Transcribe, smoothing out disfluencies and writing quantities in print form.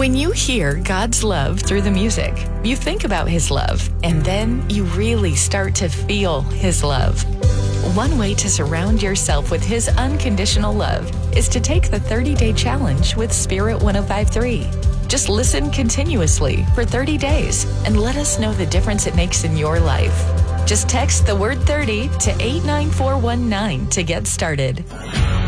When you hear God's love through the music, you think about His love, and then you really start to feel His love. One way to surround yourself with His unconditional love is to take the 30-day challenge with Spirit 1053. Just listen continuously for 30 days and let us know the difference it makes in your life. Just text the word 30 to 89419 to get started.